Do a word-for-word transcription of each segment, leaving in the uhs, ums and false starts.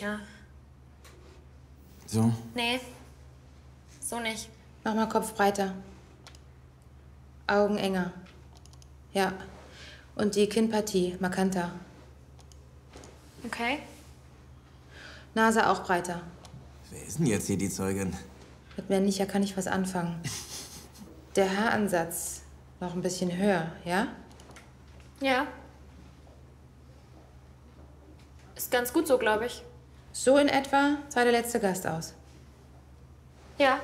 sicher. So? Nee, so nicht. Mach mal Kopf breiter. Augen enger. Ja. Und die Kinnpartie markanter. Okay. Nase auch breiter. Wer ist denn jetzt hier die Zeugin? Mit männlicher kann ich was anfangen. Der Haaransatz noch ein bisschen höher, ja? Ja. Ist ganz gut so, glaube ich. So in etwa sah der letzte Gast aus. Ja.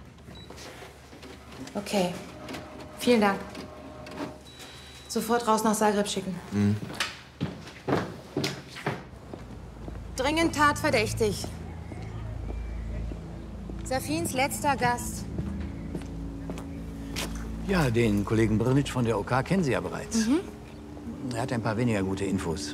Okay. Vielen Dank. Sofort raus nach Zagreb schicken. Mhm. Dringend tatverdächtig. Safins letzter Gast. Ja, den Kollegen Brnic von der O K kennen Sie ja bereits. Mhm. Er hat ein paar weniger gute Infos.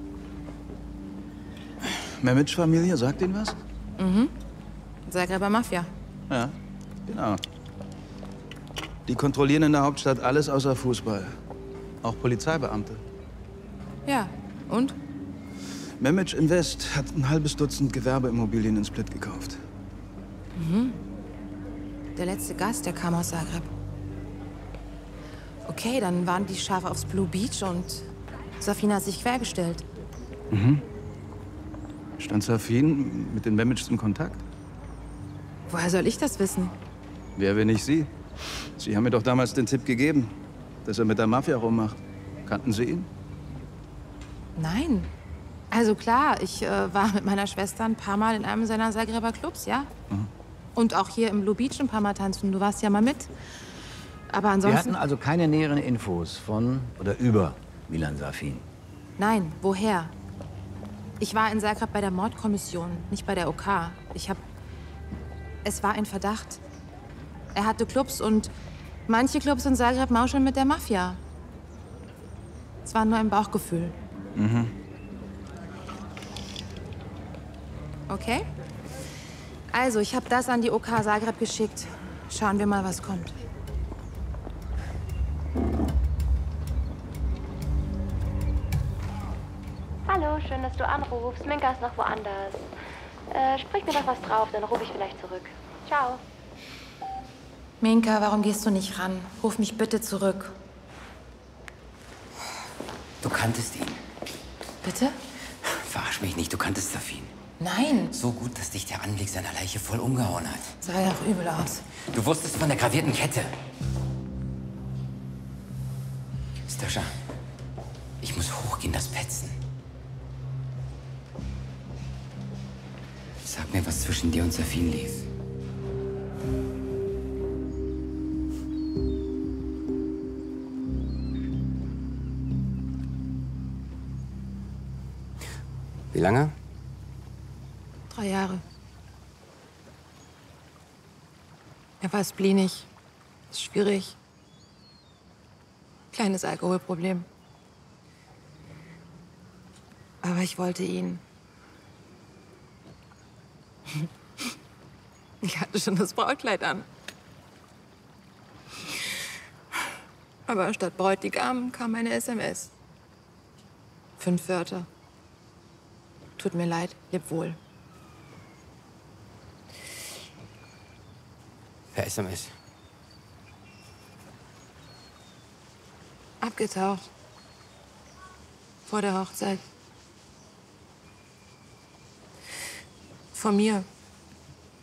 Memic-Familie, sagt Ihnen was? Mhm. Zagreber Mafia. Ja, genau. Die kontrollieren in der Hauptstadt alles außer Fußball. Auch Polizeibeamte. Ja, und? Memic Invest hat ein halbes Dutzend Gewerbeimmobilien in Split gekauft. Mhm. Der letzte Gast, der kam aus Zagreb. Okay, dann waren die scharf aufs Blue Beach und Safin hat sich quergestellt. Mhm. Stand Safin mit den Memics in Kontakt? Woher soll ich das wissen? Wer, wenn nicht Sie? Sie haben mir doch damals den Tipp gegeben, dass er mit der Mafia rummacht. Kannten Sie ihn? Nein. Also klar, ich äh, war mit meiner Schwester ein paar Mal in einem seiner Zagreber Clubs, ja? Mhm. Und auch hier im Blue Beach ein paar Mal tanzen. Du warst ja mal mit. Aber ansonsten... Wir hatten also keine näheren Infos von oder über Milan Safin. Nein, woher? Ich war in Zagreb bei der Mordkommission, nicht bei der O K. Ich hab... Es war ein Verdacht. Er hatte Clubs und manche Clubs in Zagreb mauscheln mit der Mafia. Es war nur ein Bauchgefühl. Mhm. Okay? Also, ich habe das an die O K Zagreb geschickt. Schauen wir mal, was kommt. Hallo, schön, dass du anrufst. Minka ist noch woanders. Äh, sprich mir doch was drauf, dann rufe ich vielleicht zurück. Ciao. Minka, warum gehst du nicht ran? Ruf mich bitte zurück. Du kanntest ihn. Bitte? Verarsch mich nicht, du kanntest Safin. Nein. So gut, dass dich der Anblick seiner Leiche voll umgehauen hat. Sah ja auch übel aus. Du wusstest von der gravierten Kette. Stascha, ich muss hochgehen, das Petzen. Sag mir, was zwischen dir und Safin lief. Wie lange? Drei Jahre. Er war spleenig. Ist schwierig. Kleines Alkoholproblem. Aber ich wollte ihn. Ich hatte schon das Brautkleid an. Aber statt Bräutigam kam eine S M S. Fünf Wörter. Tut mir leid, leb wohl. Per S M S. Abgetaucht. Vor der Hochzeit. Von mir.